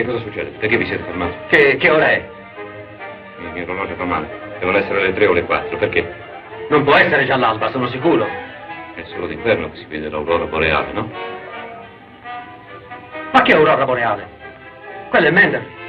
Che cosa succede? Perché vi siete fermati? Che ora è? Il mio orologio fa male. Devono essere le 3 o le 4. Perché? Non può essere già l'alba, sono sicuro. È solo d'inverno che si vede l'aurora boreale, no? Ma che aurora boreale? Quello è Mendel.